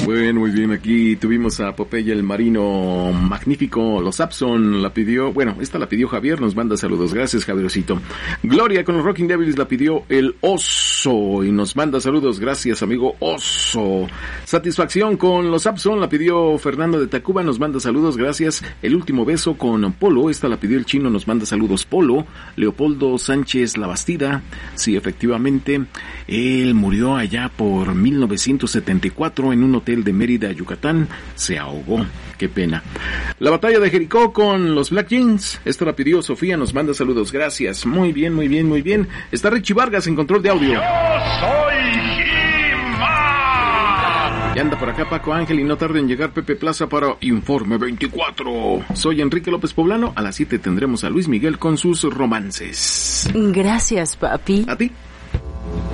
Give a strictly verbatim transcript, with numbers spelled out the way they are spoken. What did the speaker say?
Muy bien, muy bien. Aquí tuvimos a Popeye el Marino Magnífico. Los Abson la pidió, bueno, esta la pidió Javier, nos manda saludos. Gracias, Javiercito. Gloria con los Rocking Devils la pidió el Oso y nos manda saludos. Gracias, amigo Oso. Satisfacción con los Abson la pidió Fernando de Tacuba, nos manda saludos. Gracias. El Último Beso con Polo, esta la pidió el Chino, nos manda saludos. Polo. Leopoldo Sánchez La Bastida, sí, efectivamente, él murió allá por mil novecientos setenta y cuatro en un hotel de Mérida, Yucatán, se ahogó, qué pena. La Batalla de Jericó con los Black Jeans, esta la pidió Sofía, nos manda saludos, gracias, muy bien, muy bien, muy bien. Está Richie Vargas en control de audio. Yo soy He-Man. Y anda por acá Paco Ángel y no tarde en llegar Pepe Plaza para Informe veinticuatro. Soy Enrique López Poblano, a las siete tendremos a Luis Miguel con sus romances. Gracias, papi. ¿A ti?